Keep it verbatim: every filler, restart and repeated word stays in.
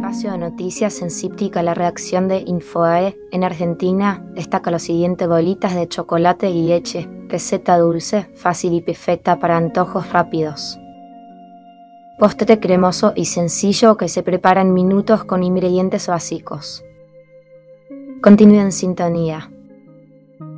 espacio de noticias en Cíptica, la redacción de Infoae en Argentina destaca lo siguiente: bolitas de chocolate y leche, receta dulce, fácil y perfecta para antojos rápidos. Postre cremoso y sencillo que se prepara en minutos con ingredientes básicos. Continúe en sintonía.